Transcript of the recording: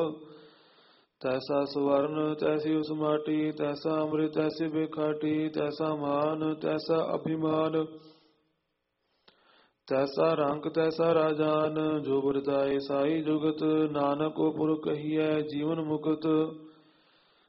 ਤੈਸਾ ਸਵਰਨ ਤੈਸੀ ਉਸ ਮਾਟੀ, ਤੈਸਾ ਅੰਮ੍ਰਿਤ ਤੈਸੀ ਬੇਖਾਟੀ, ਤੈਸਾ ਮਾਨ ਤੈਸਾ ਅਭਿਮਾਨ, ਤੈਸਾ ਰੰਗ ਤੈਸਾ ਰਾਜਾਨ, ਜੋ ਵਰਤਾਏ ਸਾਈ ਜੁਗਤ, ਨਾਨਕ ਕੋ ਪੁਰ ਕਹੀਐ ਜੀਵਨ ਮੁਕਤ।